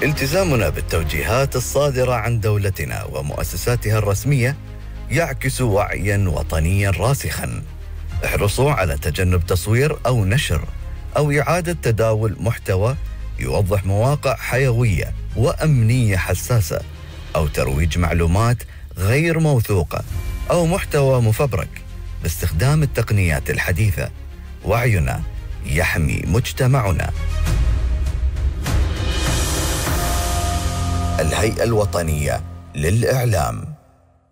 التزامنا بالتوجيهات الصادرة عن دولتنا ومؤسساتها الرسمية يعكس وعياً وطنياً راسخاً. احرصوا على تجنب تصوير أو نشر أو إعادة تداول محتوى يوضح مواقع حيوية وأمنية حساسة، أو ترويج معلومات غير موثوقة أو محتوى مفبرك باستخدام التقنيات الحديثة. وعينا يحمي مجتمعنا. الهيئة الوطنية للإعلام.